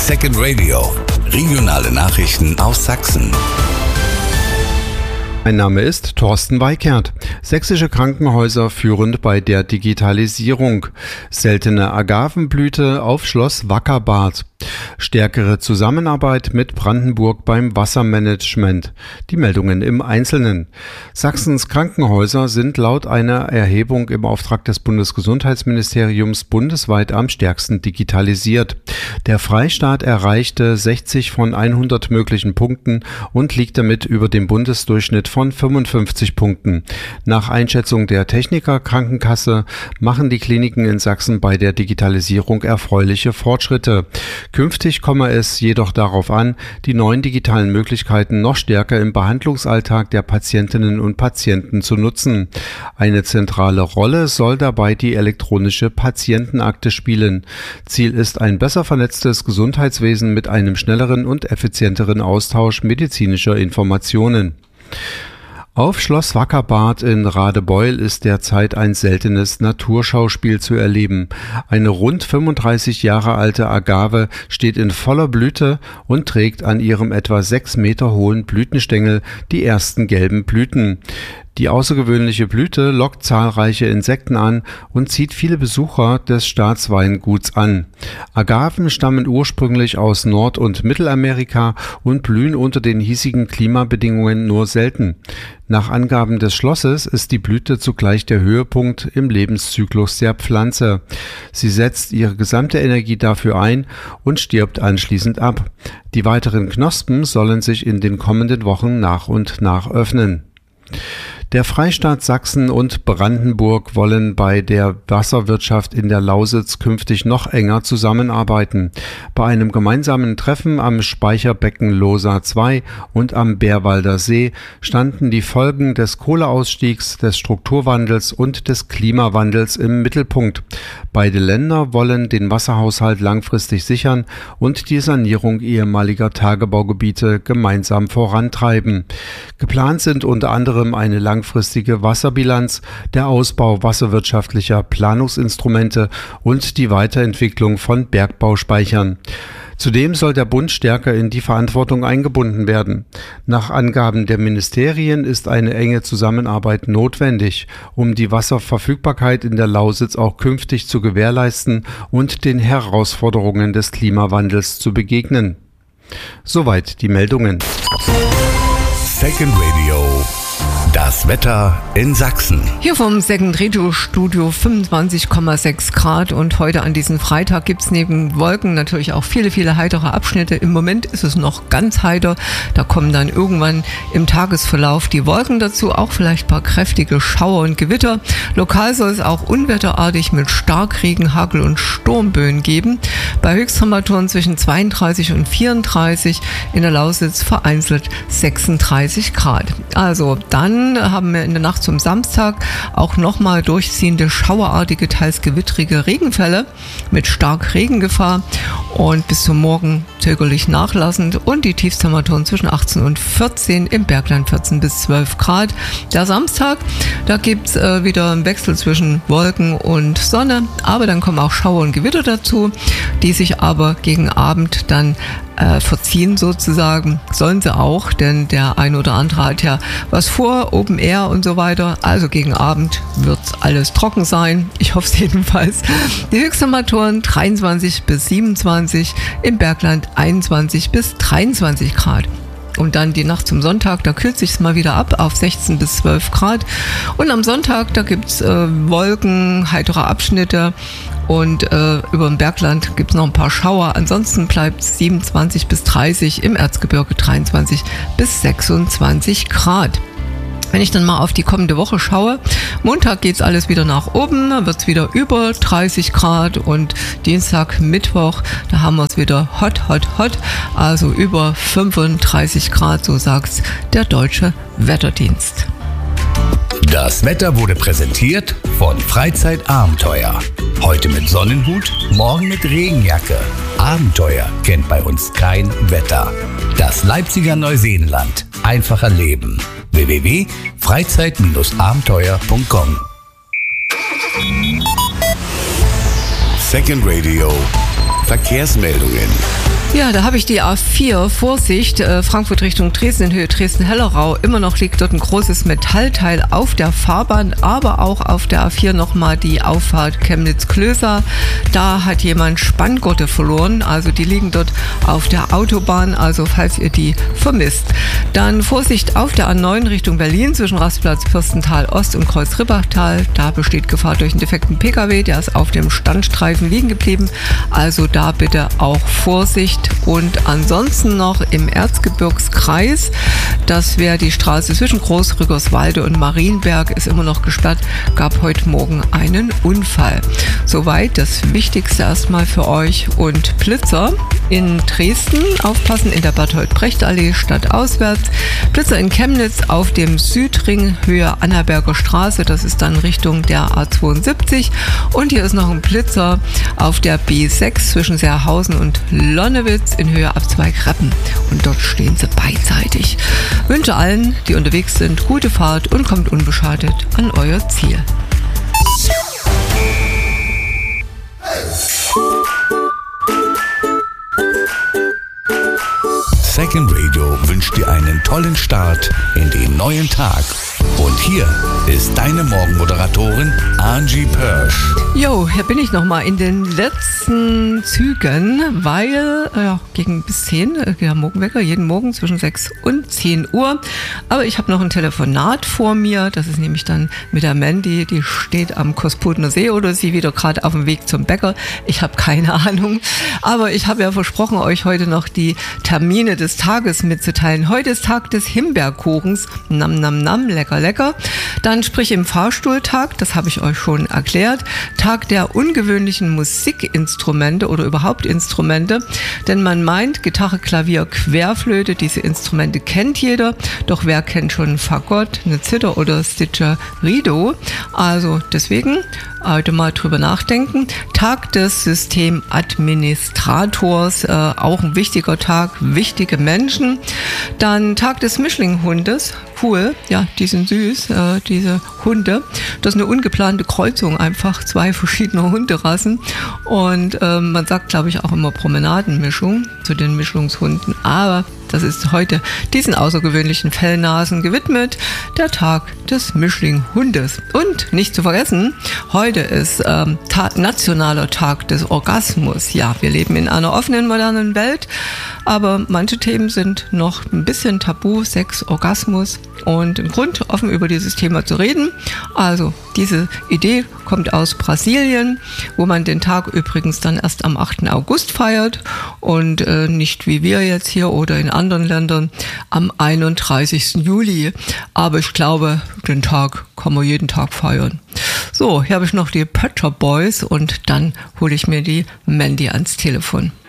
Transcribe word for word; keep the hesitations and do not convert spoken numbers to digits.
Second Radio. Regionale Nachrichten aus Sachsen. Mein Name ist Thorsten Weikert. Sächsische Krankenhäuser führend bei der Digitalisierung. Seltene Agavenblüte auf Schloss Wackerbad. Stärkere Zusammenarbeit mit Brandenburg beim Wassermanagement. Die Meldungen im Einzelnen. Sachsens Krankenhäuser sind laut einer Erhebung im Auftrag des Bundesgesundheitsministeriums bundesweit am stärksten digitalisiert. Der Freistaat erreichte sechzig von hundert möglichen Punkten und liegt damit über dem Bundesdurchschnitt von fünfundfünfzig Punkten. Nach Einschätzung der Techniker Krankenkasse machen die Kliniken in Sachsen bei der Digitalisierung erfreuliche Fortschritte. Künftig komme es jedoch darauf an, die neuen digitalen Möglichkeiten noch stärker im Behandlungsalltag der Patientinnen und Patienten zu nutzen. Eine zentrale Rolle soll dabei die elektronische Patientenakte spielen. Ziel ist ein besser vernetztes Gesundheitswesen mit einem schnelleren und effizienteren Austausch medizinischer Informationen. Auf Schloss Wackerbad in Radebeul ist derzeit ein seltenes Naturschauspiel zu erleben. Eine rund fünfunddreißig Jahre alte Agave steht in voller Blüte und trägt an ihrem etwa sechs Meter hohen Blütenstängel die ersten gelben Blüten. Die außergewöhnliche Blüte lockt zahlreiche Insekten an und zieht viele Besucher des Staatsweinguts an. Agaven stammen ursprünglich aus Nord- und Mittelamerika und blühen unter den hiesigen Klimabedingungen nur selten. Nach Angaben des Schlosses ist die Blüte zugleich der Höhepunkt im Lebenszyklus der Pflanze. Sie setzt ihre gesamte Energie dafür ein und stirbt anschließend ab. Die weiteren Knospen sollen sich in den kommenden Wochen nach und nach öffnen. Der Freistaat Sachsen und Brandenburg wollen bei der Wasserwirtschaft in der Lausitz künftig noch enger zusammenarbeiten. Bei einem gemeinsamen Treffen am Speicherbecken Losa zwei und am Bärwalder See standen die Folgen des Kohleausstiegs, des Strukturwandels und des Klimawandels im Mittelpunkt. Beide Länder wollen den Wasserhaushalt langfristig sichern und die Sanierung ehemaliger Tagebaugebiete gemeinsam vorantreiben. Geplant sind unter anderem eine langfristige Wasserbilanz, der Ausbau wasserwirtschaftlicher Planungsinstrumente und die Weiterentwicklung von Bergbauspeichern. Zudem soll der Bund stärker in die Verantwortung eingebunden werden. Nach Angaben der Ministerien ist eine enge Zusammenarbeit notwendig, um die Wasserverfügbarkeit in der Lausitz auch künftig zu gewährleisten und den Herausforderungen des Klimawandels zu begegnen. Soweit die Meldungen. Second Radio. Das Wetter in Sachsen. Hier vom Second Radio Studio fünfundzwanzig Komma sechs Grad und heute an diesem Freitag gibt es neben Wolken natürlich auch viele, viele heitere Abschnitte. Im Moment ist es noch ganz heiter. Da kommen dann irgendwann im Tagesverlauf die Wolken dazu, auch vielleicht ein paar kräftige Schauer und Gewitter. Lokal soll es auch unwetterartig mit Starkregen, Hagel und Sturmböen geben. Bei Höchsttemperaturen zwischen zweiunddreißig und vierunddreißig, in der Lausitz vereinzelt sechsunddreißig Grad. Also dann haben wir in der Nacht zum Samstag auch nochmal durchziehende schauerartige, teils gewittrige Regenfälle mit stark Regengefahr und bis zum Morgen zögerlich nachlassend und die Tiefstemperaturen zwischen achtzehn und vierzehn, im Bergland vierzehn bis zwölf Grad. Der Samstag, da gibt es äh, wieder einen Wechsel zwischen Wolken und Sonne, aber dann kommen auch Schauer und Gewitter dazu, die sich aber gegen Abend dann äh, verziehen sozusagen. Sollen sie auch, denn der ein oder andere hat ja was vor, Open Air und so weiter. Also gegen Abend wird alles trocken sein. Ich hoffe es jedenfalls. Die Höchsttemperaturen dreiundzwanzig bis siebenundzwanzig, im Bergland einundzwanzig bis dreiundzwanzig Grad. Und dann die Nacht zum Sonntag, da kühlt sich es mal wieder ab auf sechzehn bis zwölf Grad. Und am Sonntag, da gibt es äh, Wolken, heitere Abschnitte und äh, über dem Bergland gibt es noch ein paar Schauer. Ansonsten bleibt es siebenundzwanzig bis dreißig, im Erzgebirge dreiundzwanzig bis sechsundzwanzig Grad. Wenn ich dann mal auf die kommende Woche schaue, Montag geht's alles wieder nach oben, da wird's wieder über dreißig Grad und Dienstag, Mittwoch, da haben wir es wieder hot, hot, hot, also über fünfunddreißig Grad, so sagt's der Deutsche Wetterdienst. Das Wetter wurde präsentiert von Freizeitabenteuer. Heute mit Sonnenhut, morgen mit Regenjacke. Abenteuer kennt bei uns kein Wetter. Das Leipziger Neuseenland. Einfacher Leben. w w w punkt freizeit abenteuer punkt com Second Radio. Verkehrsmeldungen. Ja, da habe ich die A vier, Vorsicht, äh, Frankfurt Richtung Dresden in Höhe Dresden-Hellerau. Immer noch liegt dort ein großes Metallteil auf der Fahrbahn, aber auch auf der A vier nochmal die Auffahrt Chemnitz-Klößer. Da hat jemand Spanngurte verloren, also die liegen dort auf der Autobahn, also falls ihr die vermisst. Dann Vorsicht auf der A neun Richtung Berlin zwischen Rastplatz Fürstenthal Ost und Kreuz-Ribbachtal. Da besteht Gefahr durch einen defekten Pkw, der ist auf dem Standstreifen liegen geblieben. Also da bitte auch Vorsicht. Und ansonsten noch im Erzgebirgskreis, das wäre die Straße zwischen Großrückerswalde und Marienberg, ist immer noch gesperrt, gab heute Morgen einen Unfall. Soweit das Wichtigste erstmal für euch. Und Blitzer in Dresden, aufpassen, in der Bertolt-Brecht-Allee stadtauswärts. Blitzer in Chemnitz auf dem Südring Höhe Annaberger Straße, das ist dann Richtung der A zweiundsiebzig. Und hier ist noch ein Blitzer auf der B sechs zwischen Seerhausen und Lonnewitz in Höhe Abzweig-Reppen. Und dort stehen sie beidseitig. Ich wünsche allen, die unterwegs sind, gute Fahrt und kommt unbeschadet an euer Ziel. Second Radio wünscht dir einen tollen Start in den neuen Tag. Und hier ist deine Morgenmoderatorin Angie Pörsch. Jo, hier bin ich nochmal in den letzten Zügen, weil ja, gegen bis zehn, ja, Morgenwecker, jeden Morgen zwischen sechs und zehn Uhr. Aber ich habe noch ein Telefonat vor mir, das ist nämlich dann mit der Mandy, die steht am Kosputner See oder sie wieder gerade auf dem Weg zum Bäcker. Ich habe keine Ahnung, aber ich habe ja versprochen, euch heute noch die Termine des Tages mitzuteilen. Heute ist Tag des Himbeerkuchens, nam nam nam, lecker lecker. Dann sprich im Fahrstuhltag, das habe ich euch schon erklärt, Tag der ungewöhnlichen Musikinstrumente oder überhaupt Instrumente, denn man meint, Gitarre, Klavier, Querflöte, diese Instrumente kennt jeder, doch wer kennt schon ein Fagott, eine Zither oder Didgeridoo? Also deswegen heute mal drüber nachdenken. Tag des Systemadministrators, äh, auch ein wichtiger Tag, wichtige Menschen. Dann Tag des Mischlinghundes, cool, ja, die sind süß, äh, diese Hunde. Das ist eine ungeplante Kreuzung, einfach zwei verschiedene Hunderassen. Und äh, man sagt, glaube ich, auch immer Promenadenmischung zu den Mischlingshunden. Aber das ist heute diesen außergewöhnlichen Fellnasen gewidmet, der Tag des Mischlinghundes. Und nicht zu vergessen, heute ist ähm, Ta- nationaler Tag des Orgasmus. Ja, wir leben in einer offenen, modernen Welt, aber manche Themen sind noch ein bisschen tabu, Sex, Orgasmus und ein Grund, offen über dieses Thema zu reden. Also diese Idee kommt aus Brasilien, wo man den Tag übrigens dann erst am achten August feiert und äh, nicht wie wir jetzt hier oder in anderen Ländern am einunddreißigsten Juli. Aber ich glaube, den Tag kann man jeden Tag feiern. So, hier habe ich noch die Pet Shop Boys und dann hole ich mir die Mandy ans Telefon.